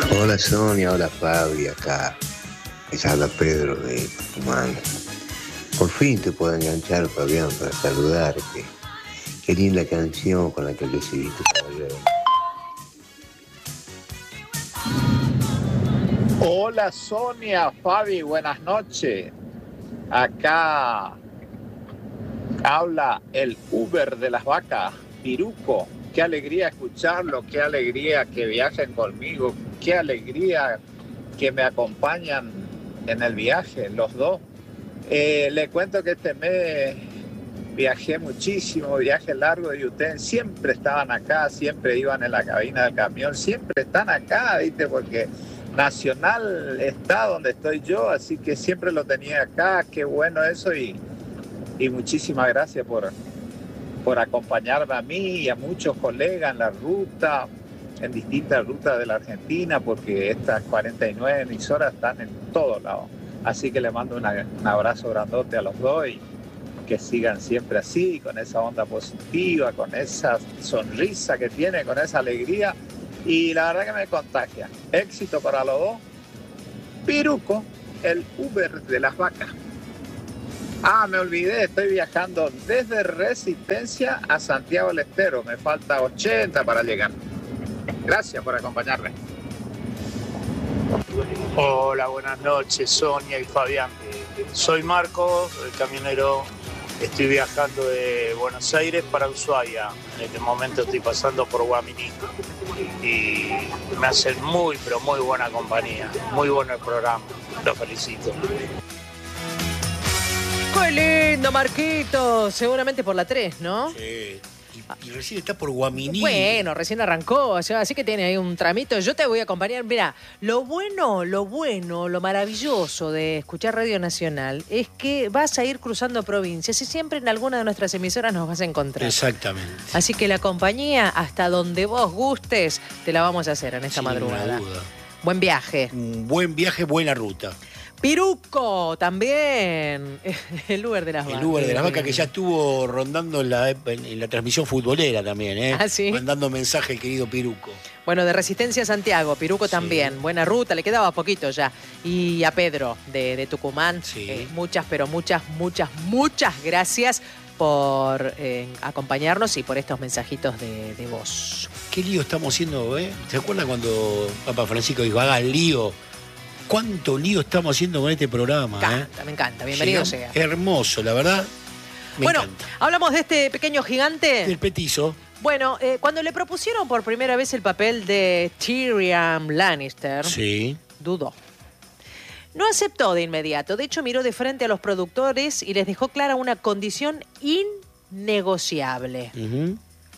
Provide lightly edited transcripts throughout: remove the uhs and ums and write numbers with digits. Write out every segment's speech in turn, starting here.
Hola Sonia, hola Fabi, acá les habla Pedro de Tucumán. Por fin te puedo enganchar, Fabián, para saludarte. Qué linda canción con la que recibiste ayer. Hola Sonia, Fabi, buenas noches. Acá habla el Uber de las vacas, Piruco. Qué alegría escucharlo, qué alegría que viajen conmigo, qué alegría que me acompañan en el viaje, los dos. Le cuento que este mes viajé muchísimo, viaje largo y ustedes siempre estaban acá, siempre iban en la cabina del camión, siempre están acá, ¿viste? Porque Nacional está donde estoy yo, así que siempre lo tenía acá, qué bueno eso y muchísimas gracias por acompañarme a mí y a muchos colegas en la ruta, en distintas rutas de la Argentina, porque estas 49 emisoras están en todos lados. Así que le mando un abrazo grandote a los dos y que sigan siempre así, con esa onda positiva, con esa sonrisa que tiene, con esa alegría. Y la verdad que me contagia. Éxito para los dos. Piruco, el Uber de las vacas. Ah, me olvidé, estoy viajando desde Resistencia a Santiago del Estero. Me falta 80 para llegar. Gracias por acompañarme. Hola, buenas noches, Sonia y Fabián. Soy Marcos, el camionero. Estoy viajando de Buenos Aires para Ushuaia. En este momento estoy pasando por Guaminí. Y me hacen muy, pero muy buena compañía. Muy bueno el programa. Los felicito. ¡Qué lindo, Marquito! Seguramente por la 3, ¿no? Sí. Y recién está por Guaminí. Bueno, recién arrancó, o sea, así que tiene ahí un tramito. Yo te voy a acompañar. Mira, lo bueno, lo maravilloso de escuchar Radio Nacional es que vas a ir cruzando provincias y siempre en alguna de nuestras emisoras nos vas a encontrar. Exactamente. Así que la compañía, hasta donde vos gustes, te la vamos a hacer en esta madrugada. Sin duda. Buen viaje. Un buen viaje, buena ruta. Piruco, también. El Uber de las vacas. El Uber de las vacas que ya estuvo rondando en la transmisión futbolera también, ¿eh? Ah, ¿sí? Mandando mensaje el querido Piruco. Bueno, de Resistencia a Santiago, Piruco Sí. También. Buena ruta, le quedaba poquito ya. Y a Pedro de Tucumán. Sí. Muchas gracias por acompañarnos y por estos mensajitos de voz. Qué lío estamos haciendo, ¿eh? ¿Se acuerdan cuando Papa Francisco dijo, haga el lío? ¿Cuánto lío estamos haciendo con este programa? Me encanta. Bienvenido sea. Hermoso, la verdad. Me Bueno, encanta. hablamos de este pequeño gigante. El petizo. Bueno, cuando le propusieron por primera vez el papel de Tyrion Lannister, Sí. dudó. No aceptó de inmediato. De hecho, miró de frente a los productores y les dejó clara una condición innegociable. Uh-huh.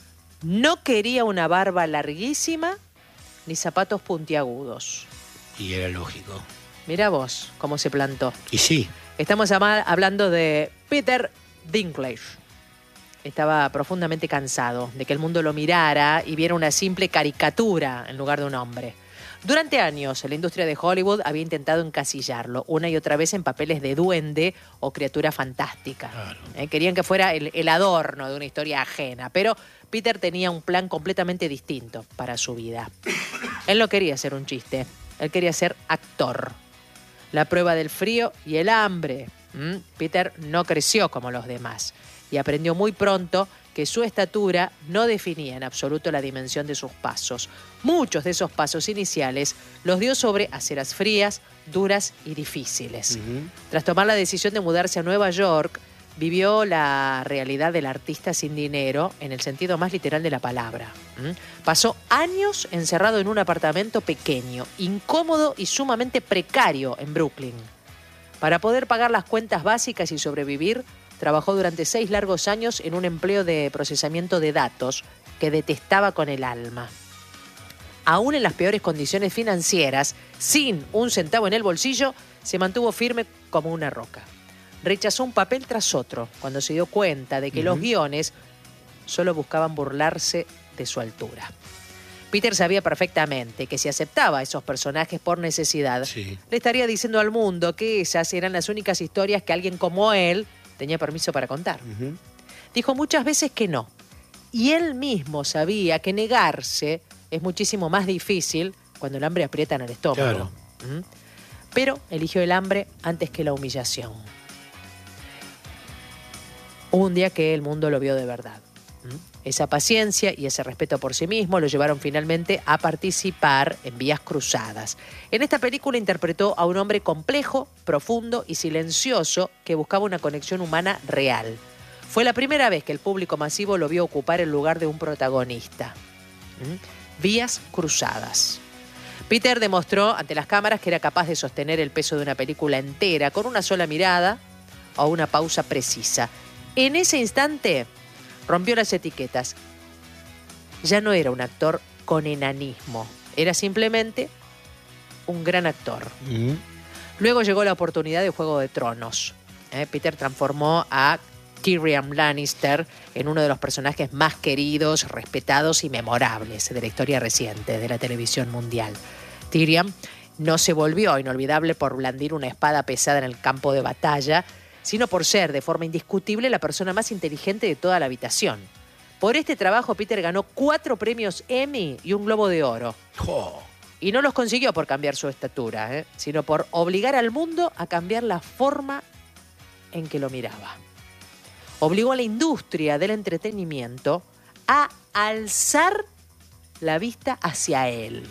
No quería una barba larguísima ni zapatos puntiagudos. Y era lógico. Mirá vos cómo se plantó. Y sí. Estamos hablando de Peter Dinklage. Estaba profundamente cansado de que el mundo lo mirara y viera una simple caricatura en lugar de un hombre. Durante años, la industria de Hollywood había intentado encasillarlo una y otra vez en papeles de duende o criatura fantástica. Claro. Querían que fuera el adorno de una historia ajena, pero Peter tenía un plan completamente distinto para su vida. Él no quería ser un chiste, él quería ser actor. La prueba del frío y el hambre. Peter no creció como los demás y aprendió muy pronto que su estatura no definía en absoluto la dimensión de sus pasos. Muchos de esos pasos iniciales los dio sobre aceras frías, duras y difíciles. Uh-huh. Tras tomar la decisión de mudarse a Nueva York, vivió la realidad del artista sin dinero en el sentido más literal de la palabra. Pasó años encerrado en un apartamento pequeño, incómodo y sumamente precario en Brooklyn. Para poder pagar las cuentas básicas y sobrevivir, trabajó durante 6 largos años en un empleo de procesamiento de datos que detestaba con el alma. Aún en las peores condiciones financieras, sin un centavo en el bolsillo, se mantuvo firme como una roca. Rechazó un papel tras otro cuando se dio cuenta de que los guiones solo buscaban burlarse de su altura. Peter sabía perfectamente que si aceptaba a esos personajes por necesidad, Sí. le estaría diciendo al mundo que esas eran las únicas historias que alguien como él tenía permiso para contar. Uh-huh. Dijo muchas veces que no. Y él mismo sabía que negarse es muchísimo más difícil cuando el hambre aprieta en el estómago. Claro. Pero eligió el hambre antes que la humillación. Hubo un día que el mundo lo vio de verdad. Esa paciencia y ese respeto por sí mismo lo llevaron finalmente a participar en Vías Cruzadas. En esta película interpretó a un hombre complejo, profundo y silencioso que buscaba una conexión humana real. Fue la primera vez que el público masivo lo vio ocupar el lugar de un protagonista. Vías Cruzadas. Peter demostró ante las cámaras que era capaz de sostener el peso de una película entera con una sola mirada o una pausa precisa. En ese instante rompió las etiquetas. Ya no era un actor con enanismo, era simplemente un gran actor. Luego llegó la oportunidad de Juego de Tronos. Peter transformó a Tyrion Lannister en uno de los personajes más queridos, respetados y memorables de la historia reciente de la televisión mundial. Tyrion no se volvió inolvidable por blandir una espada pesada en el campo de batalla, sino por ser, de forma indiscutible, la persona más inteligente de toda la habitación. Por este trabajo, Peter ganó 4 premios Emmy y un Globo de Oro. Oh. Y no los consiguió por cambiar su estatura, sino por obligar al mundo a cambiar la forma en que lo miraba. Obligó a la industria del entretenimiento a alzar la vista hacia él.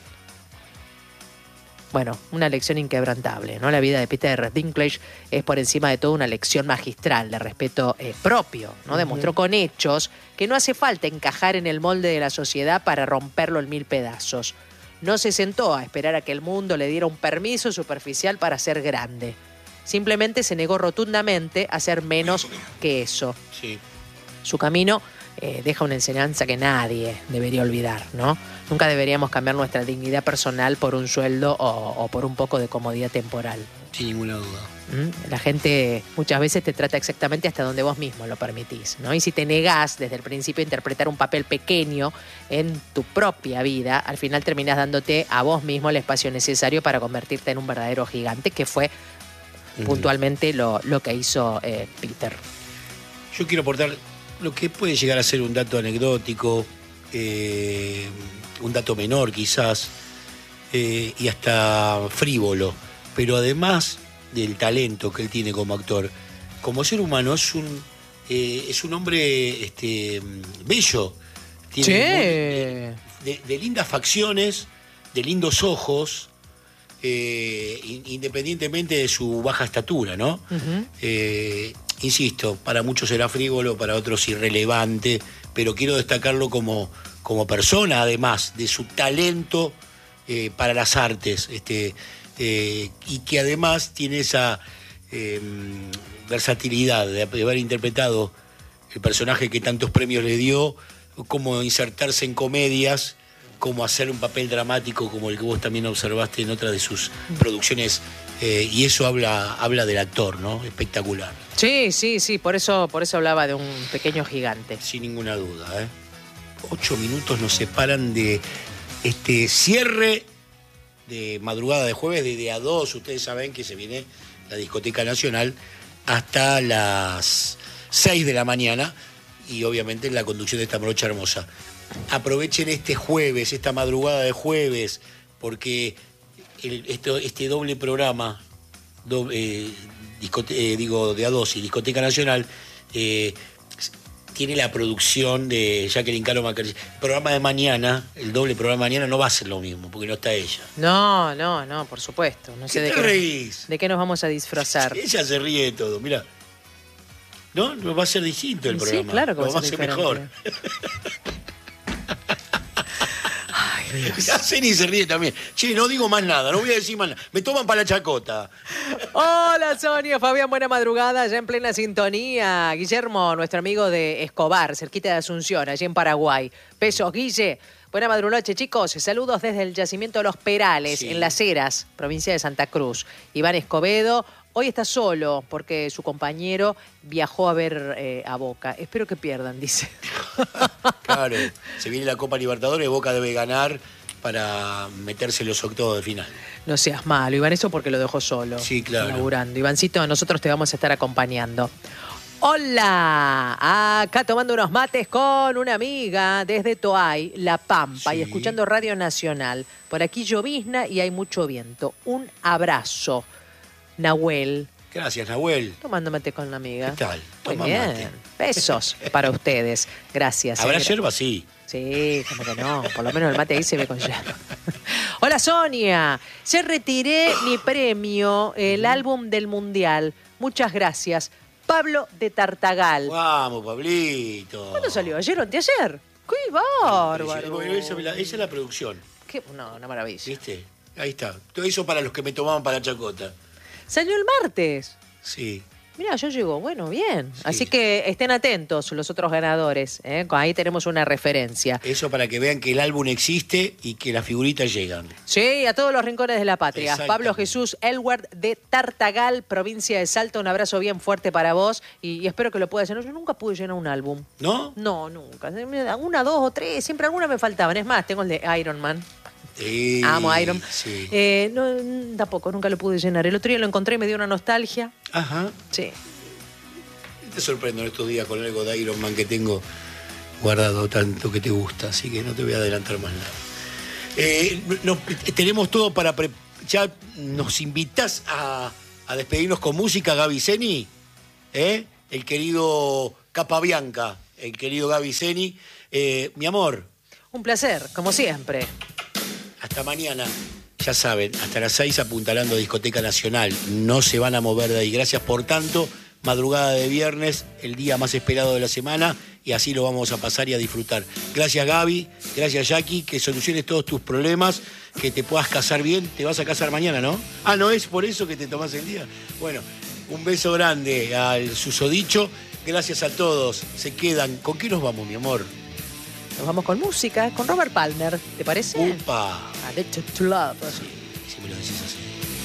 Bueno, una lección inquebrantable, ¿no? La vida de Peter Dinklage es por encima de todo una lección magistral de respeto propio, ¿no? Demostró con hechos que no hace falta encajar en el molde de la sociedad para romperlo en 1000 pedazos. No se sentó a esperar a que el mundo le diera un permiso superficial para ser grande. Simplemente se negó rotundamente a ser menos que eso. Sí. Su camino deja una enseñanza que nadie debería olvidar, ¿no? Nunca deberíamos cambiar nuestra dignidad personal por un sueldo o por un poco de comodidad temporal. Sin ninguna duda. La gente muchas veces te trata exactamente hasta donde vos mismo lo permitís, ¿no? Y si te negás desde el principio a interpretar un papel pequeño en tu propia vida, al final terminás dándote a vos mismo el espacio necesario para convertirte en un verdadero gigante, que fue puntualmente lo que hizo Peter. Yo quiero aportar lo que puede llegar a ser un dato anecdótico, un dato menor quizás, y hasta frívolo, pero además del talento que él tiene como actor, como ser humano es un hombre bello, tiene de lindas facciones, de lindos ojos, independientemente de su baja estatura, ¿no? Insisto, para muchos será frívolo, para otros irrelevante, pero quiero destacarlo como persona, además de su talento para las artes, y que además tiene esa versatilidad de haber interpretado el personaje que tantos premios le dio, cómo insertarse en comedias, cómo hacer un papel dramático como el que vos también observaste en otra de sus producciones, y eso habla del actor, ¿no? Espectacular. Sí, por eso hablaba de un pequeño gigante. Sin ninguna duda, 8 minutos nos separan de este cierre de madrugada de jueves, de a 2, ustedes saben que se viene la Discoteca Nacional hasta las 6 de la mañana, y obviamente la conducción de esta morocha hermosa. Aprovechen este jueves, esta madrugada de jueves, porque este doble programa, de A2 y Discoteca Nacional, tiene la producción de Jacqueline Caro Macari. El programa de mañana, el doble programa de mañana, no va a ser lo mismo, porque no está ella. No, por supuesto. No sé ¿Qué te reís? de qué nos vamos a disfrazar. Ella se ríe de todo, mirá. No va a ser distinto el programa. Sí, claro que va a ser mejor. Ceni se ríe también. Che, no digo más nada, no voy a decir más nada. Me toman para la chacota. Hola, Sonia, Fabián, buena madrugada, ya en plena sintonía. Guillermo, nuestro amigo de Escobar, cerquita de Asunción, allí en Paraguay. Besos, Guille. Buena madrugada, chicos. Saludos desde el yacimiento Los Perales, en Las Heras, provincia de Santa Cruz. Iván Escobedo hoy está solo porque su compañero viajó a ver a Boca. Espero que pierdan, dice. Claro, se viene la Copa Libertadores, Boca debe ganar para meterse en los octavos de final. No seas malo, Iván, eso porque lo dejó solo. Sí, claro. Laburando. Ivancito, nosotros te vamos a estar acompañando. Hola, acá tomando unos mates con una amiga desde Toay, La Pampa, Sí. y escuchando Radio Nacional. Por aquí llovizna y hay mucho viento. Un abrazo, Nahuel. Gracias, Nahuel. Tomando mate con la amiga. ¿Qué tal? Muy Toma bien. mate. Besos para ustedes. Gracias. ¿Habrá yerba? Sí. Sí, como que no. Por lo menos el mate ahí se ve con yerba. Hola, Sonia. Ya retiré mi premio, el álbum del Mundial. Muchas gracias. Pablo de Tartagal. Vamos, Pablito. ¿Cuándo salió? ¿Ayer o anteayer? ¡Qué bárbaro! Bueno, esa es la producción, No, una maravilla. ¿viste? Ahí está. Todo eso para los que me tomaban para chacota. Salió el martes. Sí. Mirá, yo llego. Bueno, bien. Así que estén atentos los otros ganadores. Ahí tenemos una referencia. Eso para que vean que el álbum existe y que las figuritas llegan. Sí, a todos los rincones de la patria. Exactamente. Pablo Jesús Elward de Tartagal, provincia de Salta. Un abrazo bien fuerte para vos y espero que lo puedas llenar. Yo nunca pude llenar un álbum. ¿No? No, nunca. Una, dos o tres. Siempre alguna me faltaban. Es más, tengo el de Iron Man. Sí, Amo Iron. Sí. No, tampoco, nunca lo pude llenar. El otro día lo encontré y me dio una nostalgia. Ajá. Sí. Te sorprendo en estos días con algo de Iron Man que tengo guardado tanto que te gusta, así que no te voy a adelantar más nada. Tenemos todo para... ¿Ya nos invitas a despedirnos con música, Gaby Zeni? El querido Capabianca, el querido Gaby Zeni. Mi amor, Un placer, como siempre. hasta mañana. Ya saben, hasta las 6 apuntalando Discoteca Nacional. No se van a mover de ahí. Gracias por tanto. Madrugada de viernes, el día más esperado de la semana, y así lo vamos a pasar y a disfrutar. Gracias, Gaby. Gracias, Jackie. Que soluciones todos tus problemas, que te puedas casar bien. Te vas a casar mañana, ¿no? Ah, ¿no es por eso que te tomás el día? Bueno, un beso grande al susodicho. Gracias a todos. Se quedan. ¿Con qué nos vamos, mi amor? Nos vamos con música, con Robert Palmer. ¿Te parece? Upa. Addicted to Love. Sí, si me lo decís así.